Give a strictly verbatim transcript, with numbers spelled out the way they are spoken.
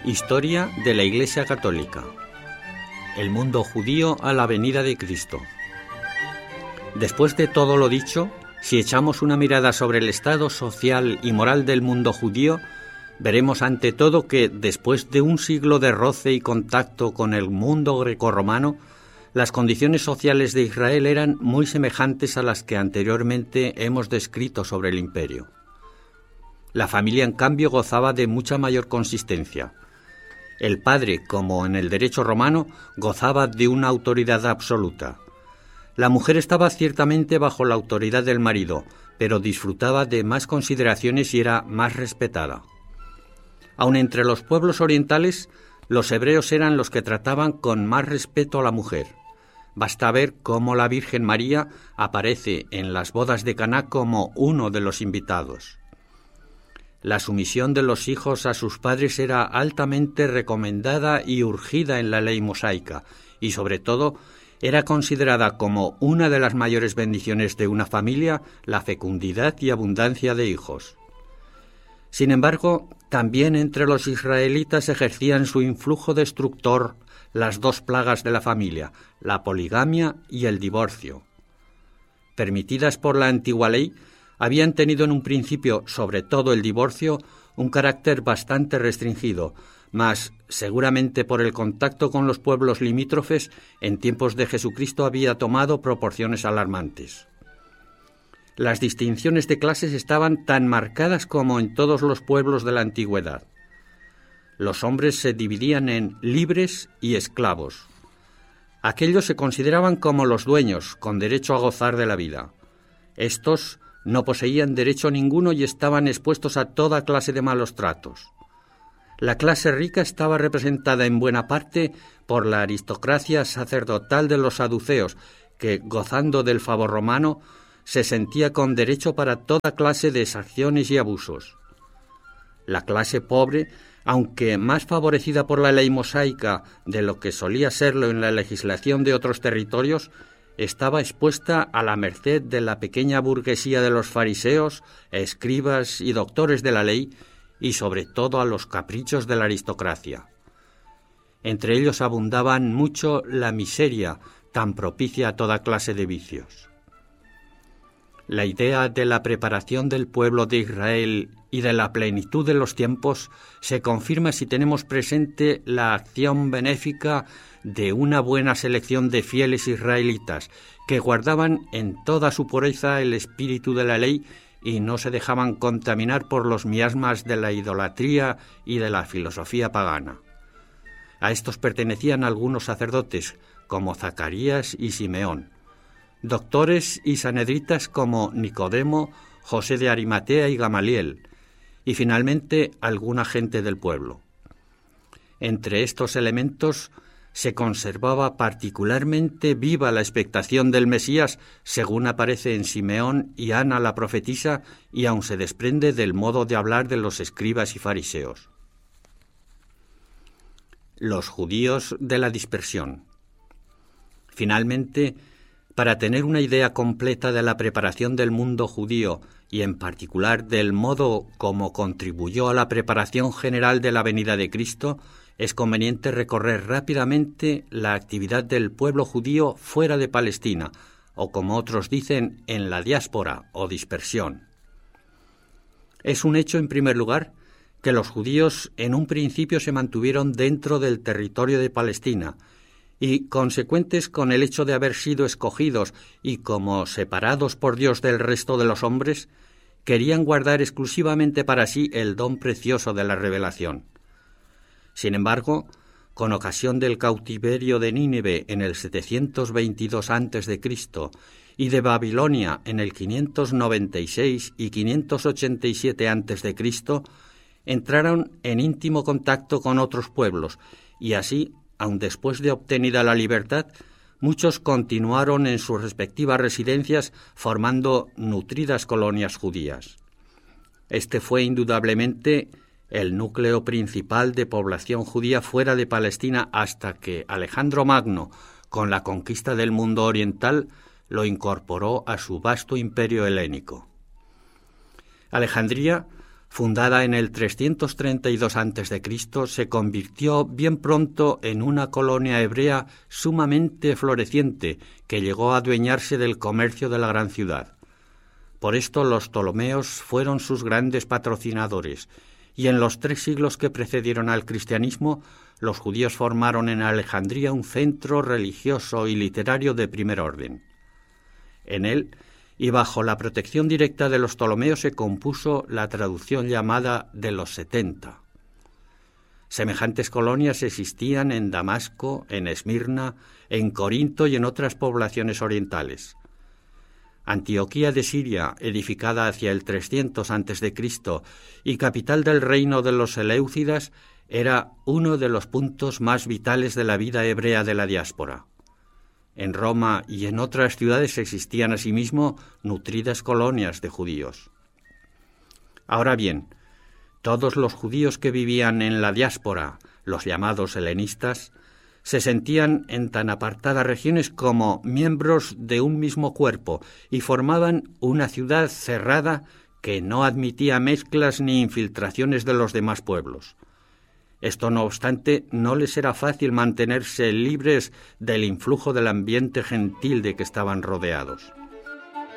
Historia de la Iglesia Católica. El mundo judío a la venida de Cristo. Después de todo lo dicho, si echamos una mirada sobre el estado social y moral del mundo judío, veremos ante todo que, después de un siglo de roce y contacto con el mundo grecorromano, las condiciones sociales de Israel eran muy semejantes a las que anteriormente hemos descrito sobre el imperio. La familia, en cambio, gozaba de mucha mayor consistencia. El padre, como en el derecho romano, gozaba de una autoridad absoluta. La mujer estaba ciertamente bajo la autoridad del marido, pero disfrutaba de más consideraciones y era más respetada. Aun entre los pueblos orientales, los hebreos eran los que trataban con más respeto a la mujer. Basta ver cómo la Virgen María aparece en las bodas de Caná como uno de los invitados. La sumisión de los hijos a sus padres era altamente recomendada y urgida en la ley mosaica, y sobre todo era considerada como una de las mayores bendiciones de una familia la fecundidad y abundancia de hijos. Sin embargo, también entre los israelitas ejercían su influjo destructor las dos plagas de la familia, la poligamia y el divorcio. Permitidas por la antigua ley, habían tenido en un principio, sobre todo el divorcio, un carácter bastante restringido, mas seguramente por el contacto con los pueblos limítrofes, en tiempos de Jesucristo había tomado proporciones alarmantes. Las distinciones de clases estaban tan marcadas como en todos los pueblos de la antigüedad. Los hombres se dividían en libres y esclavos. Aquellos se consideraban como los dueños, con derecho a gozar de la vida. Estos no poseían derecho ninguno y estaban expuestos a toda clase de malos tratos. La clase rica estaba representada en buena parte por la aristocracia sacerdotal de los saduceos, que, gozando del favor romano, se sentía con derecho para toda clase de exacciones y abusos. La clase pobre, aunque más favorecida por la ley mosaica de lo que solía serlo en la legislación de otros territorios, estaba expuesta a la merced de la pequeña burguesía de los fariseos, escribas y doctores de la ley, y sobre todo a los caprichos de la aristocracia. Entre ellos abundaban mucho la miseria, tan propicia a toda clase de vicios. La idea de la preparación del pueblo de Israel y de la plenitud de los tiempos se confirma si tenemos presente la acción benéfica de una buena selección de fieles israelitas que guardaban en toda su pureza el espíritu de la ley y no se dejaban contaminar por los miasmas de la idolatría y de la filosofía pagana. A estos pertenecían algunos sacerdotes, como Zacarías y Simeón, doctores y sanedritas como Nicodemo, José de Arimatea y Gamaliel, y finalmente alguna gente del pueblo. Entre estos elementos se conservaba particularmente viva la expectación del Mesías, según aparece en Simeón y Ana la profetisa, y aun se desprende del modo de hablar de los escribas y fariseos. Los judíos de la dispersión. Finalmente, para tener una idea completa de la preparación del mundo judío y en particular del modo como contribuyó a la preparación general de la venida de Cristo, es conveniente recorrer rápidamente la actividad del pueblo judío fuera de Palestina, o como otros dicen, en la diáspora o dispersión. Es un hecho, en primer lugar, que los judíos en un principio se mantuvieron dentro del territorio de Palestina, y consecuentes con el hecho de haber sido escogidos y como separados por Dios del resto de los hombres, querían guardar exclusivamente para sí el don precioso de la revelación. Sin embargo, con ocasión del cautiverio de Nínive en el setecientos veintidós antes de Cristo y de Babilonia en el quinientos noventa y seis y quinientos ochenta y siete antes de Cristo, entraron en íntimo contacto con otros pueblos y así, aun después de obtenida la libertad, muchos continuaron en sus respectivas residencias formando nutridas colonias judías. Este fue indudablemente el núcleo principal de población judía fuera de Palestina hasta que Alejandro Magno, con la conquista del mundo oriental, lo incorporó a su vasto imperio helénico. Alejandría Fundada en el trescientos treinta y dos antes de Cristo, se convirtió bien pronto en una colonia hebrea sumamente floreciente que llegó a adueñarse del comercio de la gran ciudad. Por esto los Ptolomeos fueron sus grandes patrocinadores, y en los tres siglos que precedieron al cristianismo, los judíos formaron en Alejandría un centro religioso y literario de primer orden. En él, y bajo la protección directa de los Ptolomeos, se compuso la traducción llamada de los setenta. Semejantes colonias existían en Damasco, en Esmirna, en Corinto y en otras poblaciones orientales. Antioquía de Siria, edificada hacia el trescientos antes de Cristo y capital del reino de los Seleucidas, era uno de los puntos más vitales de la vida hebrea de la diáspora. En Roma y en otras ciudades existían asimismo nutridas colonias de judíos. Ahora bien, todos los judíos que vivían en la diáspora, los llamados helenistas, se sentían en tan apartadas regiones como miembros de un mismo cuerpo y formaban una ciudad cerrada que no admitía mezclas ni infiltraciones de los demás pueblos. Esto, no obstante, no les era fácil mantenerse libres del influjo del ambiente gentil de que estaban rodeados.